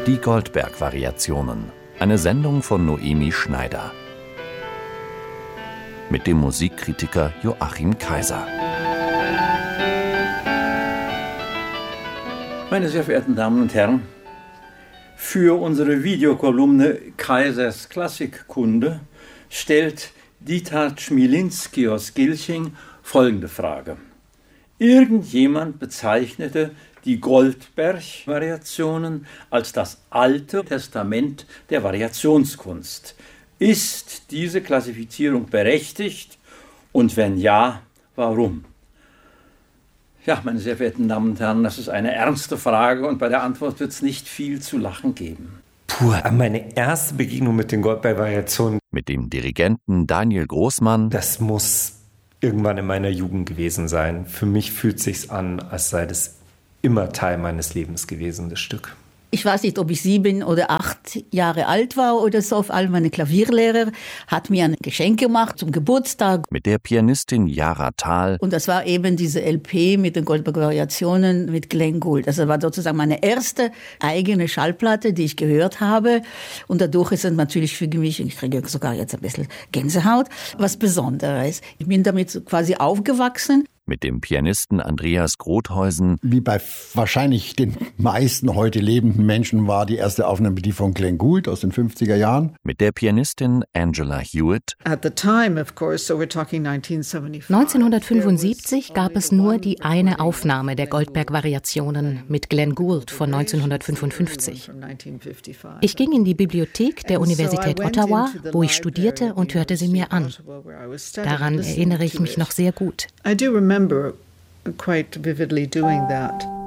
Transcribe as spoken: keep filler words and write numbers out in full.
Die Goldberg-Variationen, eine Sendung von Noemi Schneider. Mit dem Musikkritiker Joachim Kaiser. Meine sehr verehrten Damen und Herren, für unsere Videokolumne Kaisers Klassikkunde stellt Dieter Chmielewski aus Gilching folgende Frage. Irgendjemand bezeichnete die Goldberg-Variationen als das Alte Testament der Variationskunst. Ist diese Klassifizierung berechtigt? Und wenn ja, warum? Ja, meine sehr verehrten Damen und Herren, das ist eine ernste Frage und bei der Antwort wird es nicht viel zu lachen geben. Puh, meine erste Begegnung mit den Goldberg-Variationen. Mit dem Dirigenten Daniel Großmann. Das muss irgendwann in meiner Jugend gewesen sein. Für mich fühlt es sich an, als sei das immer Teil meines Lebens gewesen, das Stück. Ich weiß nicht, ob ich sieben oder acht Jahre alt war oder so. Auf allem meine Klavierlehrer hat mir ein Geschenk gemacht zum Geburtstag. Mit der Pianistin Jara Thal. Und das war eben diese L P mit den Goldberg-Variationen mit Glenn Gould. Also das war sozusagen meine erste eigene Schallplatte, die ich gehört habe. Und dadurch ist es natürlich für mich, ich kriege sogar jetzt ein bisschen Gänsehaut, was Besonderes. Ich bin damit quasi aufgewachsen. Mit dem Pianisten Andreas Grotheusen. Wie bei wahrscheinlich den meisten heute lebenden Menschen war die erste Aufnahme die von Glenn Gould aus den fünfziger Jahren. Mit der Pianistin Angela Hewitt. neunzehnhundertfünfundsiebzig gab es nur die eine Aufnahme der Goldberg-Variationen mit Glenn Gould von neunzehnhundertfünfundfünfzig. Ich ging in die Bibliothek der Universität Ottawa, wo ich studierte, und hörte sie mir an. Daran erinnere ich mich noch sehr gut. I do remember quite vividly doing that.